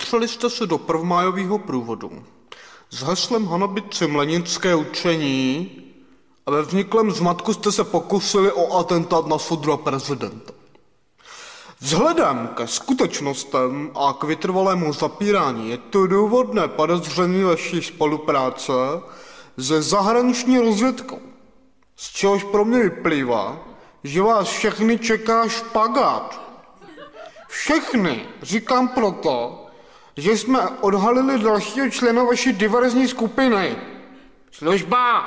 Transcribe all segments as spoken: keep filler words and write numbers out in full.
Zapsali jste se do prvmájového průvodu s heslem hanobit si mlenické učení a ve vzniklém zmatku jste se pokusili o atentát na soudruha prezidenta. Vzhledem ke skutečnostem a k vytrvalému zapírání je to důvodné podezření vaší spolupráce se zahraniční rozvědkou, z čehož pro mě vyplývá, že vás všechny čeká špagát. Všechny říkám proto, že jsme odhalili dalšího člena vaší diverzní skupiny. Služba!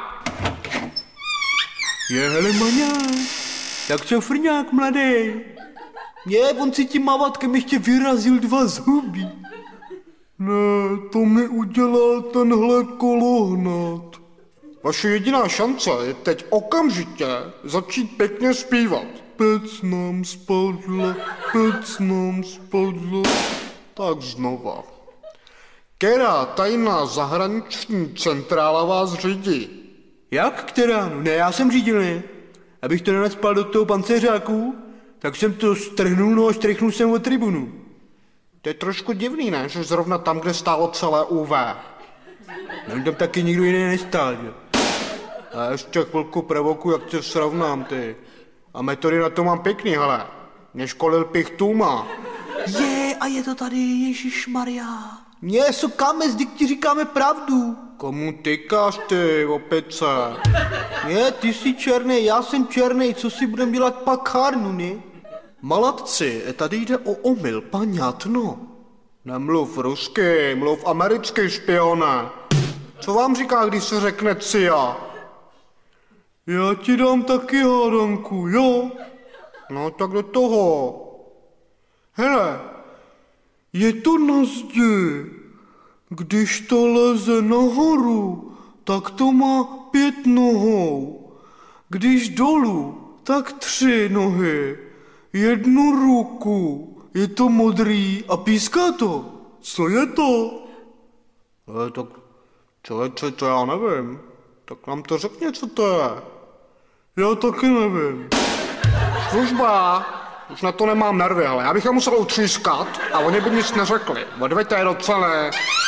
Je, hele, Maňa, tak co frňák, mladej? Je, on si tím mavatkem ještě vyrazil dva zuby. Ne, to mi udělal tenhle kolohnat. Vaše jediná šance je teď okamžitě začít pěkně zpívat. Pec nám spadla, pec nám spadla. Tak znova. Která tajná zahraniční centrála vás řídí? Jak která? No ne, já jsem řídil, ne? Abych to nenacpal do toho pancéřáku, tak jsem to strhnul, no a štrichnul jsem o tribunu. To je trošku divný, ne? Že zrovna tam, kde stálo celé U V. No tam taky nikdo jiný nestál, že? A ještě chvilku provoku, jak tě srovnám, ty. A metody na to mám pěkný, hele. Mě školil Pichtůma. Je, a je to tady, ježišmarja. Mě, sokáme, zdyk ti říkáme pravdu. Komu tykáš ty, opice? Je, ty jsi černý, já jsem černý, co si budem dělat pakárnu, ne? Malatci, tady jde o omyl, paňatno. Nemluv rusky, mluv americky, špione. Co vám říká, když se řekne C I A? Já ti dám taky hádanku, jo? No tak do toho. Hele, je to na zdi. Když to leze nahoru, tak to má pět nohou. Když dolů, tak tři nohy. Jednu ruku. Je to modrý a píská to. Co je to? Ale tak, člověče, to já nevím. Tak nám to řekni, co to je. Já taky nevím. Služba. Už na to nemám nervy, ale já bych je musel utřískat a oni by nic neřekli. Odveďte je do celé.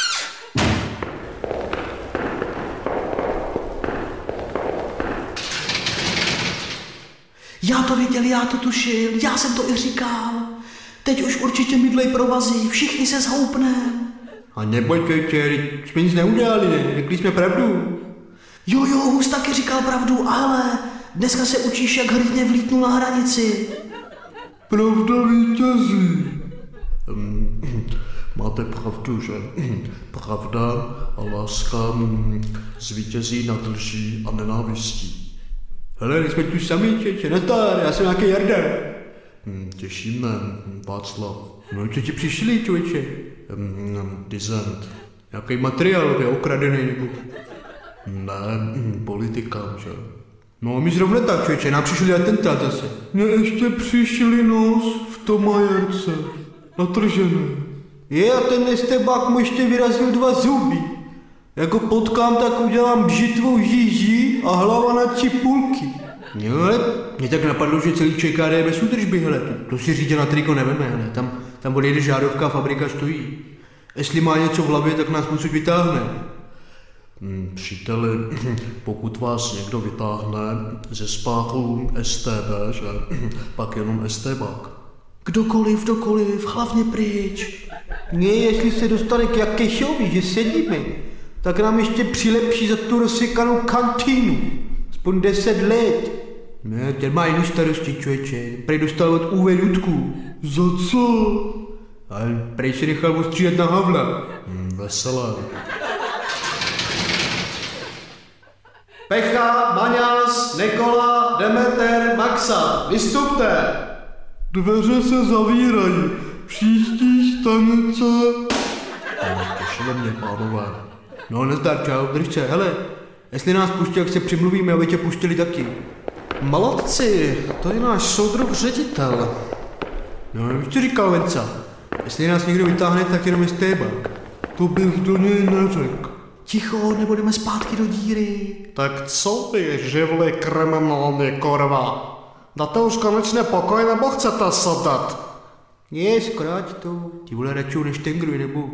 Já to věděl, já to tušil, já jsem to i říkal. Teď už určitě mydlej provazí, všichni se zhoupnem. A nebojte, jsme nic neudělali, ne? Řekli jsme pravdu. Jo, jo, Hus taky říkal pravdu, ale dneska se učíš, jak hrdně vlítnul na hranici. Pravda vítězí. Um, máte pravdu, že? Pravda a láska um, zvítězí nad lží a nenávistí. Hele, jsme tu sami, čeče, nazdar, já jsem nějaký Jarda. Hmm, těšíme, Václav. No, co ti přišli, člověče? Um, dizent. Nějaký materiál, je okradený, nebo? Ne, politikám, že? No, my zrovna tak, člověče, nám přišli atentát zase. Mně ještě přišli nos v tom majerce, natržený. Je, a ten estebák mu ještě vyrazil dva zuby. Jako potkám, tak udělám bžitvou žíží a hlava na tři půlky. Jo, ale mě tak napadlo, že celý ČKD je bez údržby, hele, to, to si řídě na triko neveme, hele, tam, tam odejde žárovka a fabrika stojí. Jestli má něco v hlavě, tak nás musí vytáhne. Hmm, příteli, pokud vás někdo vytáhne ze spáchu S T B, že? Pak jenom STBák. Kdokoliv, kdokoliv, hlavně pryč. Ne, jestli se dostane k Jakešovi, že sedíme, tak nám ještě přilepší za tu rozsekanou kantýnu. Aspoň deset let. Ne, ten má jinou starosti, člověče. Prej dostal od U V Dudku. Za co? Ale prej se nechal ostříhat na Havla. Hmm, veselé. Pecha, Maňas, Nikola, Demeter, Maxa, vystupte! Dveře se zavírají. Příští stanice. Těšilo mě, pánové. No, nezdar, čau, drž se, hele. Jestli nás pustí, jak se přimluvíme, aby tě pustili taky. Malatci, to je náš soudruh ředitel. No, víš, co říkal Venca? Jestli nás někdo vytáhne, tak jenom je stébák. To bych do něj neřekl. Ticho, nebo jdeme zpátky do díry. Tak co vy, živli kriminální korva? Dáte už konečně pokoj, nebo chcete sedat? Je, zkráť to. Ti vole radši než ten, kdo je nebo.